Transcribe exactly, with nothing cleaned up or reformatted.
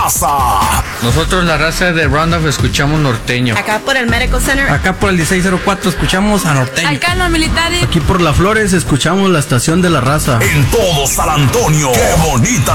raza. Nosotros la raza de Roundup escuchamos norteño. Acá por el Medical Center. Acá por el dieciséis cero cuatro escuchamos a norteño. Acá en la Militares. Aquí por Las Flores escuchamos la estación de la raza. En todo San Antonio, qué bonita